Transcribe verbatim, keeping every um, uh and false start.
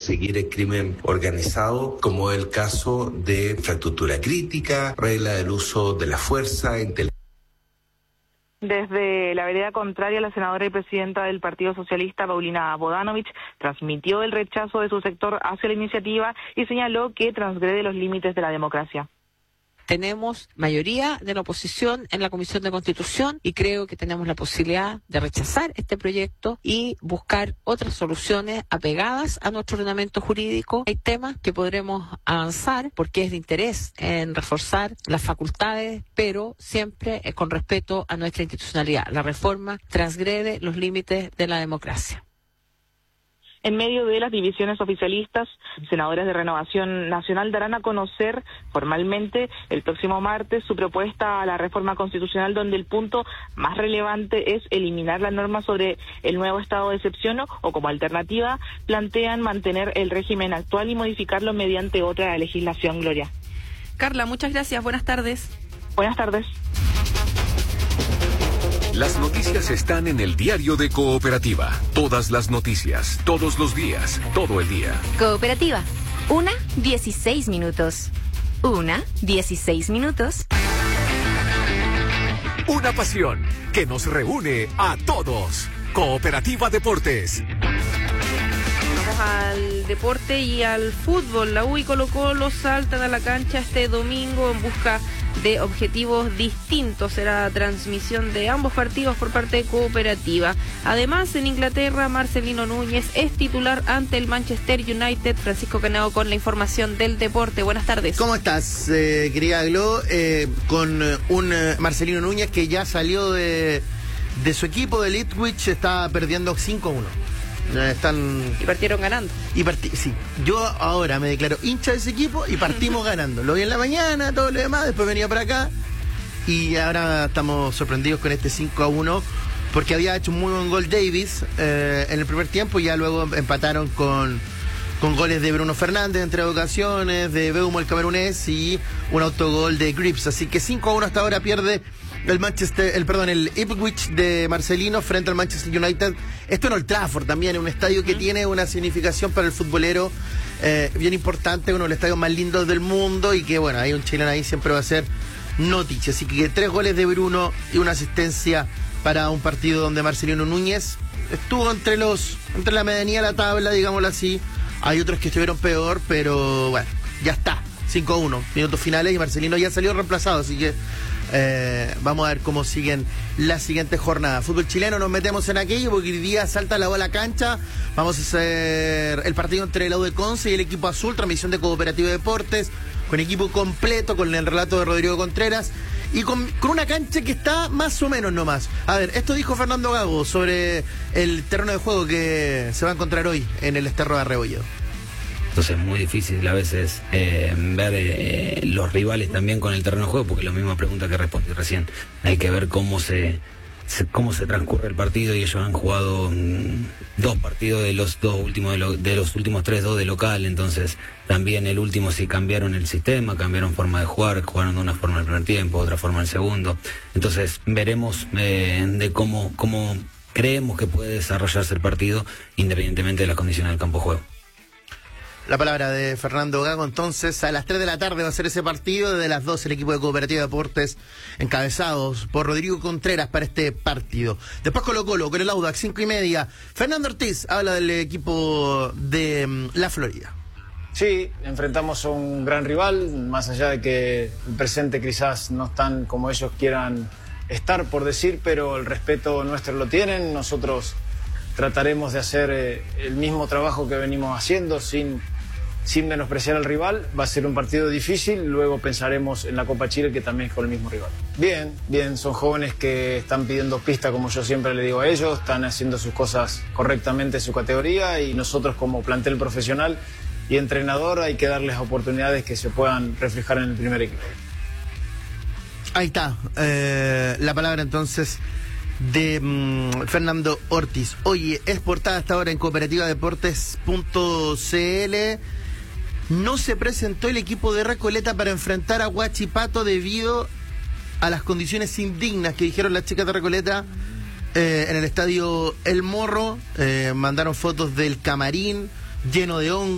perseguir el crimen organizado, como el caso de infraestructura crítica, regla del uso de la fuerza, inteligencia. Desde la vereda contraria, la senadora y presidenta del Partido Socialista, Paulina Bodanovich, transmitió el rechazo de su sector hacia la iniciativa y señaló que transgrede los límites de la democracia. Tenemos mayoría de la oposición en la Comisión de Constitución y creo que tenemos la posibilidad de rechazar este proyecto y buscar otras soluciones apegadas a nuestro ordenamiento jurídico. Hay temas que podremos avanzar porque es de interés en reforzar las facultades, pero siempre con respeto a nuestra institucionalidad. La reforma transgrede los límites de la democracia. En medio de las divisiones oficialistas, senadores de Renovación Nacional darán a conocer formalmente el próximo martes su propuesta a la reforma constitucional, donde el punto más relevante es eliminar la norma sobre el nuevo estado de excepción o, como alternativa, plantean mantener el régimen actual y modificarlo mediante otra legislación. Gloria. Carla, muchas gracias. Buenas tardes. Buenas tardes. Las noticias están en el diario de Cooperativa. Todas las noticias, todos los días, todo el día. Cooperativa. Una, dieciséis minutos. Una, dieciséis minutos. Una pasión que nos reúne a todos. Cooperativa Deportes. Vamos al deporte y al fútbol. La U y Colo-Colo saltan a la cancha este domingo en busca de objetivos distintos. Será transmisión de ambos partidos por parte de Cooperativa. Además, en Inglaterra, Marcelino Núñez es titular ante el Manchester United. Francisco Caneo con la información del deporte. Buenas tardes. ¿Cómo estás, eh, querida Glo? Eh, con un eh, Marcelino Núñez que ya salió de, de su equipo de Ipswich, está perdiendo cinco a uno. Están... Y partieron ganando. Y partí... Sí, yo ahora me declaro hincha de ese equipo y partimos ganando. Lo vi en la mañana, todo lo demás, después venía para acá y ahora estamos sorprendidos con este cinco a uno porque había hecho un muy buen gol Davis eh, en el primer tiempo y ya luego empataron con, con goles de Bruno Fernández en tres ocasiones, de Beumo el camerunés y un autogol de Grips. Así que cinco a uno hasta ahora pierde el Manchester, el perdón, el Ipswich de Marcelino frente al Manchester United. Esto en Old Trafford también, es un estadio que uh-huh. tiene una significación para el futbolero eh, bien importante, uno de los estadios más lindos del mundo y que bueno, hay un chileno ahí siempre va a ser noticia. Así que tres goles de Bruno y una asistencia para un partido donde Marcelino Núñez estuvo entre los, entre la medianía de la tabla, digámoslo así. Hay otros que estuvieron peor, pero bueno, ya está. cinco a uno, minutos finales y Marcelino ya salió reemplazado, así que Eh, vamos a ver cómo siguen las siguientes jornadas. Fútbol chileno, nos metemos en aquello porque hoy día salta la bola a cancha. Vamos a hacer el partido entre el U de Conce y el equipo azul, transmisión de Cooperativa Deportes, con equipo completo, con el relato de Rodrigo Contreras y con, con una cancha que está más o menos nomás. A ver, esto dijo Fernando Gago sobre el terreno de juego que se va a encontrar hoy en el Esterro de Arrebolledo. Entonces es muy difícil a veces eh, ver eh, los rivales también con el terreno de juego, porque es la misma pregunta que respondí recién. Hay que ver cómo se, se cómo se transcurre el partido y ellos han jugado mmm, dos partidos de los dos últimos de, lo, de los últimos tres, dos de local. Entonces también el último sí cambiaron el sistema, cambiaron forma de jugar, jugaron de una forma el primer tiempo, otra forma el segundo. Entonces veremos eh, de cómo, cómo creemos que puede desarrollarse el partido independientemente de las condiciones del campo de juego. La palabra de Fernando Gago. Entonces, a las tres de la tarde va a ser ese partido. Desde las dos el equipo de Cooperativa Deportes encabezados por Rodrigo Contreras para este partido. Después Colo-Colo con el Audax, cinco y media. Fernando Ortiz habla del equipo de um, la Florida. Sí, enfrentamos a un gran rival, más allá de que el presente quizás no están como ellos quieran estar, por decir, pero el respeto nuestro lo tienen. Nosotros trataremos de hacer eh, el mismo trabajo que venimos haciendo sin... sin menospreciar al rival. Va a ser un partido difícil, luego pensaremos en la Copa Chile, que también es con el mismo rival. Bien, bien, son jóvenes que están pidiendo pista, como yo siempre le digo a ellos, están haciendo sus cosas correctamente en su categoría y nosotros como plantel profesional y entrenador hay que darles oportunidades que se puedan reflejar en el primer equipo. Ahí está, eh, la palabra entonces de um, Fernando Ortiz. Oye, es portada hasta ahora en cooperativa deportes punto c l. No se presentó el equipo de Recoleta para enfrentar a Huachipato debido a las condiciones indignas que dijeron las chicas de Recoleta eh, en el estadio El Morro. Eh, mandaron fotos del camarín lleno de hongos.